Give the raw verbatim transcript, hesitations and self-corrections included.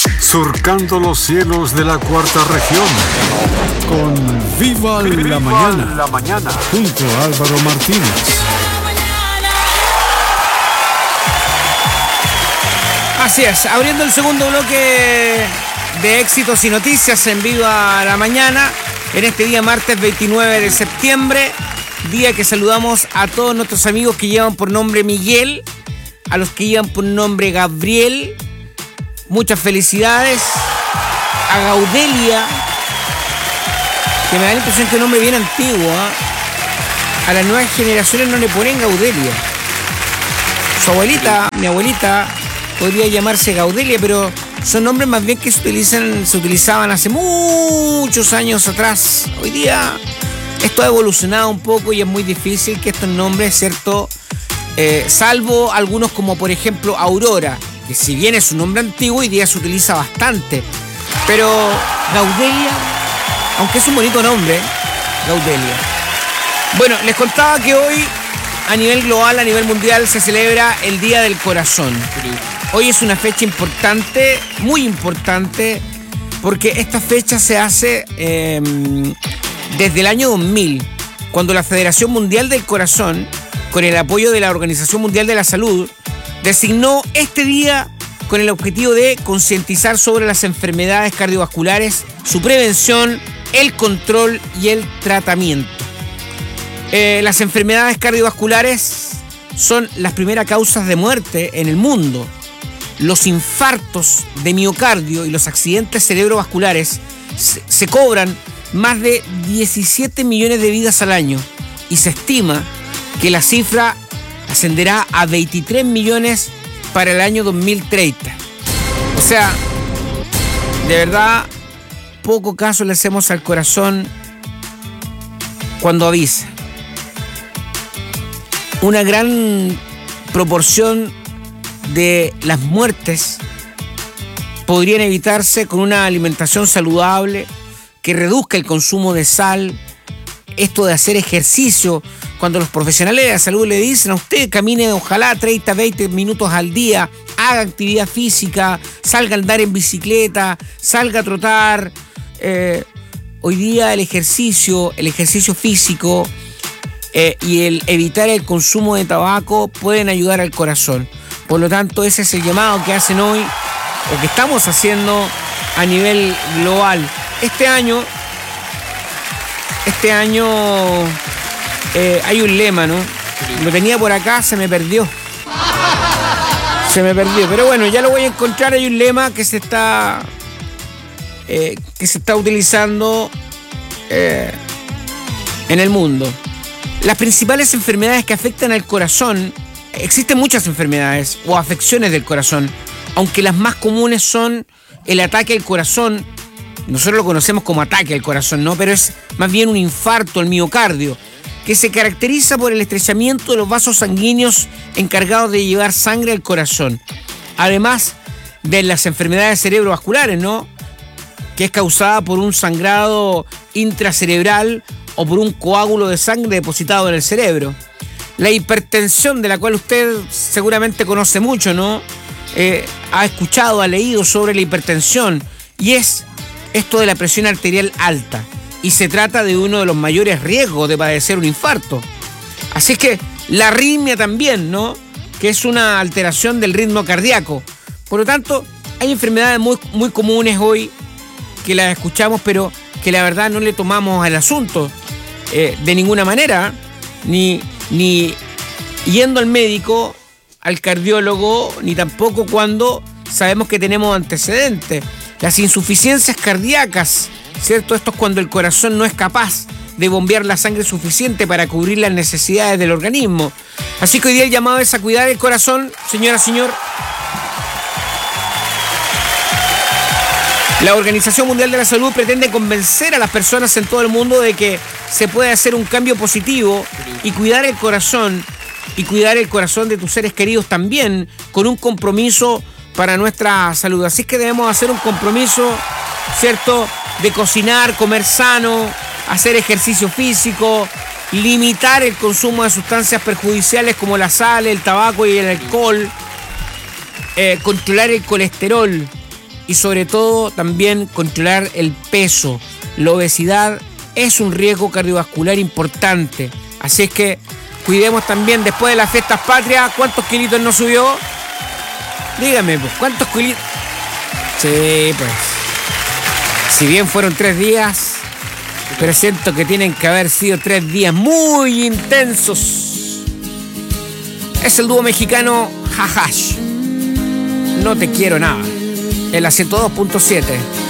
surcando los cielos de la cuarta región. Con Viva, Viva la Mañana, la mañana, junto a Álvaro Martínez. Así es, abriendo el segundo bloque de éxitos y noticias en Viva la Mañana, en este día martes veintinueve de septiembre, día que saludamos a todos nuestros amigos que llevan por nombre Miguel, a los que llevan por nombre Gabriel, muchas felicidades, a Gaudelia, que me da la impresión que es un nombre bien antiguo, ¿eh? A las nuevas generaciones no le ponen Gaudelia. Su abuelita, mi abuelita, podría llamarse Gaudelia, pero son nombres más bien que se utilizan, se utilizaban hace muchos años atrás. Hoy día esto ha evolucionado un poco y es muy difícil que estos nombres, ¿cierto? Eh, salvo algunos como por ejemplo Aurora, que si bien es un nombre antiguo, hoy día se utiliza bastante. Pero Gaudelia, aunque es un bonito nombre, Gaudelia. Bueno, les contaba que hoy a nivel global, a nivel mundial, se celebra el Día del Corazón. Hoy es una fecha importante, muy importante, porque esta fecha se hace eh, desde el año dos mil, cuando la Federación Mundial del Corazón, con el apoyo de la Organización Mundial de la Salud, designó este día con el objetivo de concientizar sobre las enfermedades cardiovasculares, su prevención, el control y el tratamiento. Eh, las enfermedades cardiovasculares son las primeras causas de muerte en el mundo. Los infartos de miocardio y los accidentes cerebrovasculares se, se cobran más de diecisiete millones de vidas al año y se estima que la cifra ascenderá a veintitrés millones para el año dos mil treinta. O sea, de verdad, poco caso le hacemos al corazón cuando avisa. Una gran proporción de las muertes podrían evitarse con una alimentación saludable que reduzca el consumo de sal, esto de hacer ejercicio. Cuando los profesionales de la salud le dicen a usted camine ojalá treinta, veinte minutos al día, haga actividad física, salga a andar en bicicleta, salga a trotar. Eh, hoy día el ejercicio, el ejercicio físico eh, y el evitar el consumo de tabaco pueden ayudar al corazón. Por lo tanto, ese es el llamado que hacen hoy, o que estamos haciendo a nivel global. Este año, este año eh, hay un lema, ¿no? Lo tenía por acá, se me perdió. Se me perdió, pero bueno, ya lo voy a encontrar. Hay un lema que se está, eh, que se está utilizando eh, en el mundo. Las principales enfermedades que afectan al corazón. Existen muchas enfermedades o afecciones del corazón, aunque las más comunes son el ataque al corazón. Nosotros lo conocemos como ataque al corazón, ¿no? Pero es más bien un infarto al miocardio, que se caracteriza por el estrechamiento de los vasos sanguíneos encargados de llevar sangre al corazón. Además de las enfermedades cerebrovasculares, ¿no? Que es causada por un sangrado intracerebral o por un coágulo de sangre depositado en el cerebro. La hipertensión, de la cual usted seguramente conoce mucho, ¿no? Eh, ha escuchado, ha leído sobre la hipertensión, y es esto de la presión arterial alta, y se trata de uno de los mayores riesgos de padecer un infarto. Así es que la arritmia también, ¿no? Que es una alteración del ritmo cardíaco. Por lo tanto, hay enfermedades muy, muy comunes hoy que las escuchamos, pero que la verdad no le tomamos al asunto eh, de ninguna manera, ni... ni yendo al médico, al cardiólogo, ni tampoco cuando sabemos que tenemos antecedentes. Las insuficiencias cardíacas, ¿cierto? Esto es cuando el corazón no es capaz de bombear la sangre suficiente para cubrir las necesidades del organismo. Así que hoy día el llamado es a cuidar el corazón, señora, señor. La Organización Mundial de la Salud pretende convencer a las personas en todo el mundo de que se puede hacer un cambio positivo y cuidar el corazón, y cuidar el corazón de tus seres queridos también, con un compromiso para nuestra salud. Así que debemos hacer un compromiso, ¿cierto?, de cocinar, comer sano, hacer ejercicio físico, limitar el consumo de sustancias perjudiciales como la sal, el tabaco y el alcohol, eh, controlar el colesterol y sobre todo también controlar el peso. La obesidad es un riesgo cardiovascular importante, así es que cuidemos también después de las fiestas patrias. ¿Cuántos kilitos no subió? Dígame, pues, ¿cuántos kilitos? Sí, pues. Si bien fueron tres días, pero siento que tienen que haber sido tres días muy intensos. Es el dúo mexicano Jajash. No te quiero nada. En la ciento dos punto siete.